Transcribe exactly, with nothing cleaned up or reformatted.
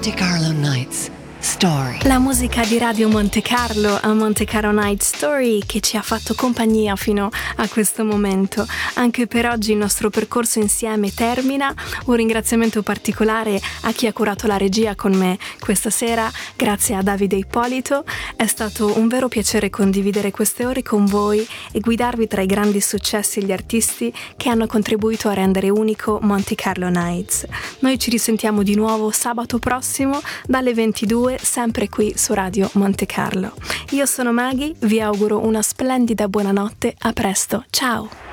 Monte Carlo Nights Story. La musica di Radio Monte Carlo, a Monte Carlo Night Story, che ci ha fatto compagnia fino a questo momento. Anche per oggi il nostro percorso insieme termina. Un ringraziamento particolare a chi ha curato la regia con me questa sera, grazie a Davide Ippolito. È stato un vero piacere condividere queste ore con voi e guidarvi tra i grandi successi e gli artisti che hanno contribuito a rendere unico Monte Carlo Nights. Noi ci risentiamo di nuovo sabato prossimo dalle ventidue, sempre qui su Radio Monte Carlo. Io sono Maghi, vi auguro una splendida buonanotte, a presto, ciao!